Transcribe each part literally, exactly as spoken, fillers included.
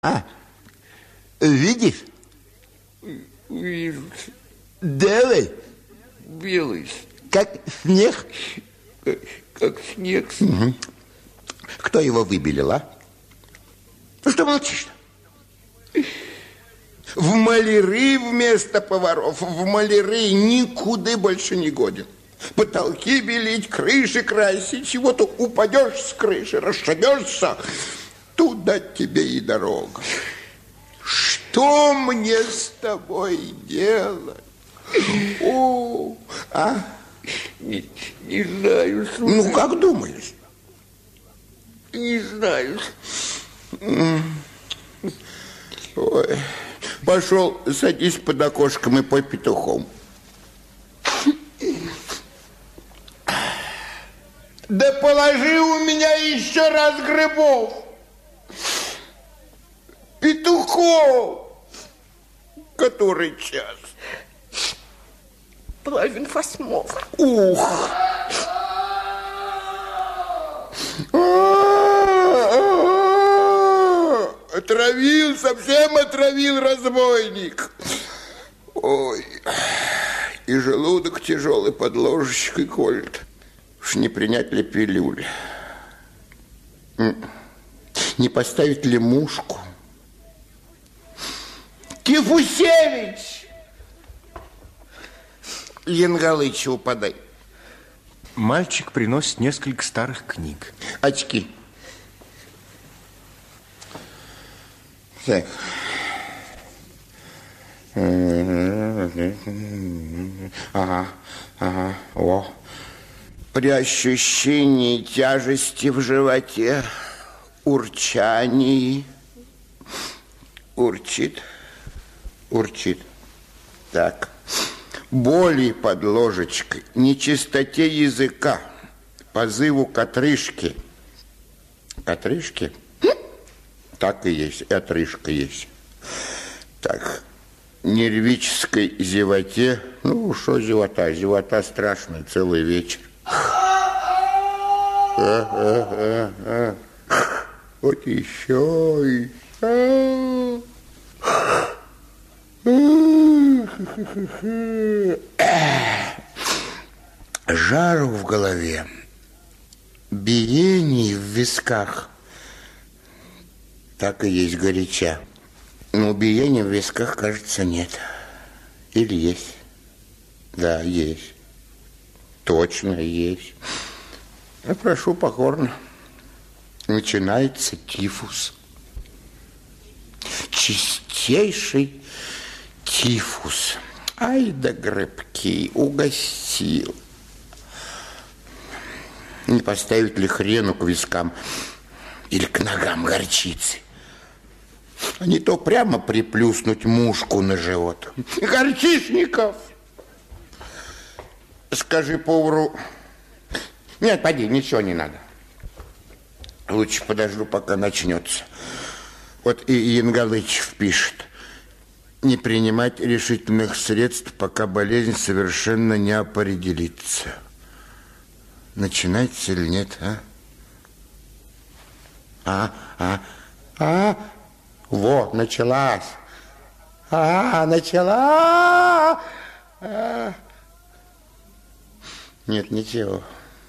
А, видишь? Вижу. Белый? Белый. Как снег? Как, как снег. Угу. Кто его выбелил, а? Ну, что молчишь-то? В маляры вместо поваров, в маляры никуда больше не годен. Потолки белить, крыши красить, чего-то упадешь с крыши, расшибешься, туда тебе и дорога. Что мне с тобой делать? О, а? Не, не знаю. Слушай. Ну, как думаешь? Не знаю. Ой. Пошел, садись под окошком и пой петухом. Да положи у меня еще раз грибов. Петухов. Который час? Половин восьмого. Ух. Отравил, совсем отравил разбойник. Ой, и желудок тяжелый под ложечкой колет. Уж не принять ли пилюль? Не поставить ли мушку? Кифусевич! Янгалычеву подай. Мальчик приносит несколько старых книг. Очки. Так. Ага, ага, о. При ощущении тяжести в животе, урчании, урчит, урчит. Так. Боли под ложечкой, нечистоте языка, позыву к отрыжке. Отрыжке? Так и есть, и отрыжка есть. Так, нервической зевоте. Ну, что зевота? Зевота страшная, целый вечер. А, а, а, а. Вот еще, еще. Жару в голове, биение в висках. Так и есть горяча. Но биения в висках, кажется, нет. Или есть? Да, есть. Точно есть. Я прошу покорно. Начинается тифус. Чистейший тифус. Ай да грибки, угостил. Не поставить ли хрену к вискам или к ногам горчицы? А не то прямо приплюснуть мушку на живот. Горчишников! Скажи повару... Нет, поди, ничего не надо. Лучше подожду, пока начнется. Вот и Янгалычев пишет. Не принимать решительных средств, пока болезнь совершенно не определится. Начинается или нет, а? А, а, а, вот, началась. А, начала. А. Нет, ничего.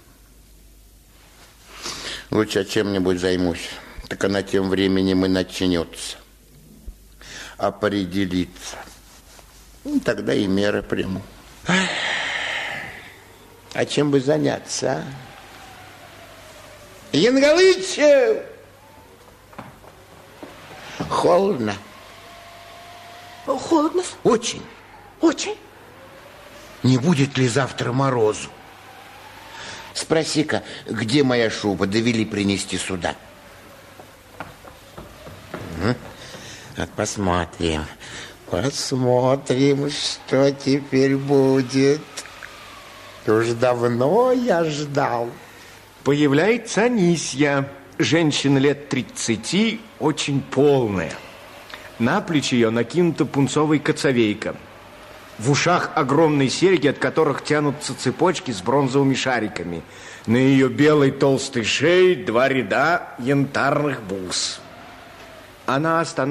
Лучше я чем-нибудь займусь. Так она тем временем и начнется. Определиться. Ну, тогда и меры приму. А чем бы заняться, а? Янгалычев! Холодно. Холодно? Очень. Очень. Не будет ли завтра морозу? Спроси-ка, где моя шуба? Довели принести сюда. Угу. Вот посмотрим. Посмотрим, что теперь будет. Уж давно я ждал. Появляется Анисья. Женщина лет тридцати, очень полная. На плечи ее накинута пунцовая коцовейка. В ушах огромные серьги, от которых тянутся цепочки с бронзовыми шариками. На ее белой толстой шее два ряда янтарных бус. Она останавливается.